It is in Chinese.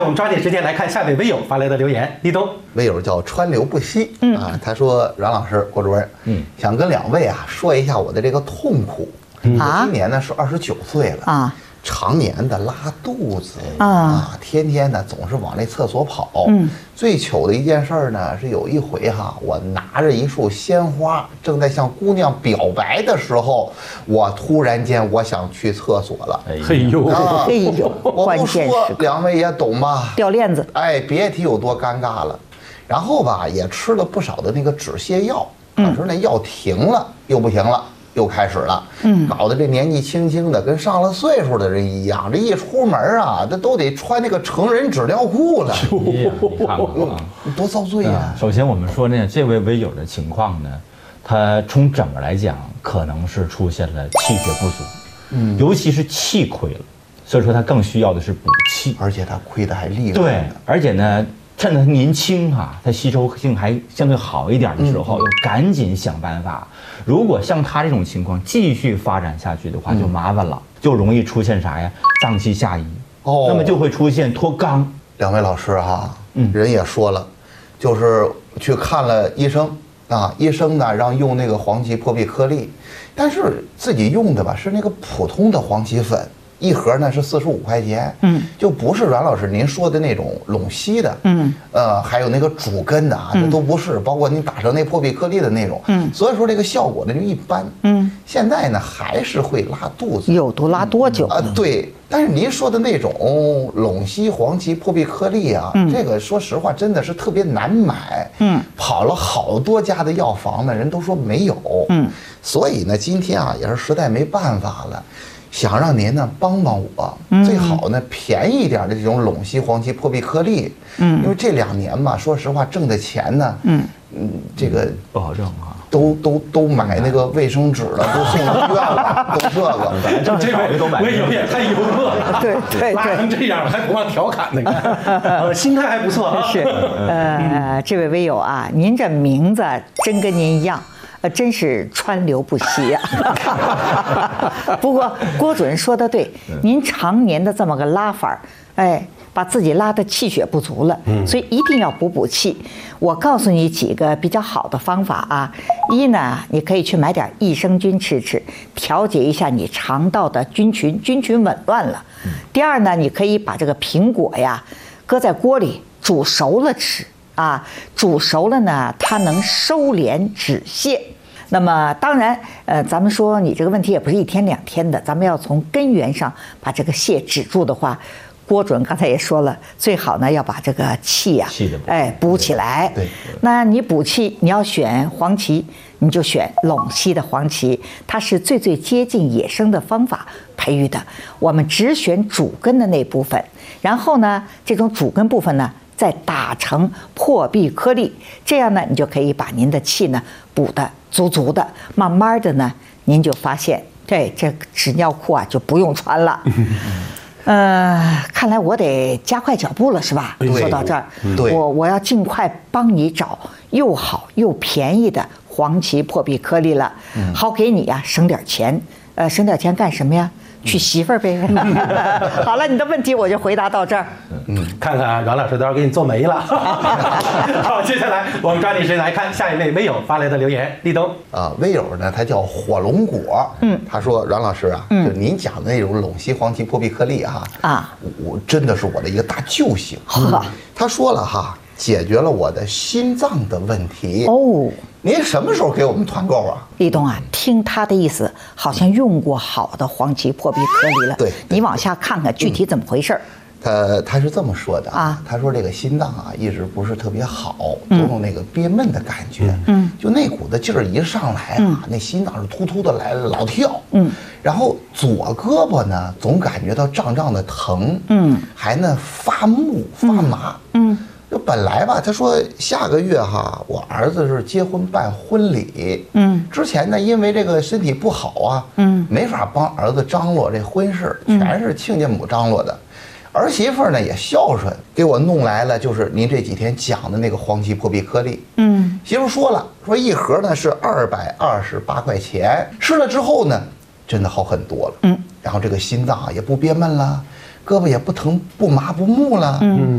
我们抓紧时间来看下位微友发来的留言。立冬， 微友叫川流不息啊，他说阮老师、郭主任，想跟两位啊说一下我的这个痛苦。我今年呢是29岁了啊。常年的拉肚子啊，天天呢总是往那厕所跑。最糗的一件事呢是有一回哈，我拿着一束鲜花，正在向姑娘表白的时候，我突然间我想去厕所了。 哎呦， 我不说两位也懂吧？ 掉链子。 哎，别提有多尴尬了。然后吧，也吃了不少的那个止泻药，可是那药停了又不行了。又开始了，搞得这年纪轻轻的跟上了岁数的人一样，这一出门啊，这都得穿那个成人纸尿裤了。 你看看啊， 多遭罪呀！ 首先我们说呢，这位微友的情况呢，他从整个来讲，可能是出现了气血不足，尤其是气亏了，所以说他更需要的是补气， 而且他亏得还厉害。 对，而且呢。趁他年轻哈，他吸收性还相对好一点的时候，要赶紧想办法。如果像他这种情况继续发展下去的话，就麻烦了，就容易出现啥呀？脏器下移，那么就会出现脱肛。 两位老师哈，人也说了，就是去看了医生啊，医生呢让用那个黄芪破壁颗粒，但是自己用的吧是那个普通的黄芪粉。一盒呢是45块钱，就不是阮老师您说的那种陇西的，还有那个主根的啊，这都不是，包括你打成那破壁颗粒的那种，所以说这个效果呢就一般，现在呢还是会拉肚子， 有毒拉多久啊？对，但是您说的那种陇西黄芪破壁颗粒啊，这个说实话真的是特别难买，跑了好多家的药房呢，人都说没有，所以呢今天啊也是实在没办法了。想让您呢帮帮我，最好呢便宜一点的这种陇西黄芪破壁颗粒，因为这2年吧，说实话挣的钱呢，这个不好挣啊， 都买那个卫生纸了，都送医院了，都这个， 这位都买，微友也太幽默了， 对， 拉成这样还不忘调侃那个，心态还不错啊。 是，这位微友啊，您这名字真跟您一样。真是川流不息呀！不过郭主任说的对，您常年的这么个拉法，哎，把自己拉得气血不足了，所以一定要补气。我告诉你几个比较好的方法啊。一呢，你可以去买点益生菌吃，调节一下你肠道的菌群紊乱了。第二呢，你可以把这个苹果呀搁在锅里煮熟了吃。煮熟了呢，它能收敛止泻。那么当然，咱们说你这个问题也不是1天2天的，咱们要从根源上把这个泻止住的话，郭主任刚才也说了，最好呢要把这个气呀，补起来。对，那你补气，你要选黄芪，你就选陇西的黄芪，它是最接近野生的方法培育的。我们只选主根的那部分，然后呢，这种主根部分呢。再打成破壁颗粒，这样呢，你就可以把您的气呢补得足足的，慢慢的呢，您就发现，对这纸尿裤啊就不用穿了。看来我得加快脚步了，是吧？说到这儿，我要尽快帮你找又好又便宜的黄芪破壁颗粒了，好给你呀省点钱。省点钱干什么呀？娶媳妇儿呗。好了，你的问题我就回答到这儿。 看看啊，阮老师都要给你做媒了。好，接下来我们抓紧时间来看下一位微友发来的留言。立冬啊，微友呢，他叫火龙果，他说阮老师啊，就您讲的那种陇西黄芪破壁颗粒我真的是我的一个大救星。他说了哈，解决了我的心脏的问题哦。您什么时候给我们团购啊？ 立冬啊，听他的意思，好像用过好的黄芪破壁颗粒了。对，你往下看看具体怎么回事。 他是这么说的啊，他说这个心脏啊一直不是特别好，总有那个憋闷的感觉，就那股子劲儿一上来啊，那心脏是突突的来老跳，然后左胳膊呢总感觉到胀胀的疼，还呢发木发麻，就本来吧，他说下个月哈，我儿子是结婚办婚礼，之前呢因为这个身体不好啊，没法帮儿子张罗这婚事，全是亲家母张罗的。儿媳妇呢也孝顺，给我弄来了，就是您这几天讲的那个黄芪破壁颗粒。媳妇说了，说一盒呢是228块钱，吃了之后呢，真的好很多了。然后这个心脏也不憋闷了，胳膊也不疼不麻不木了。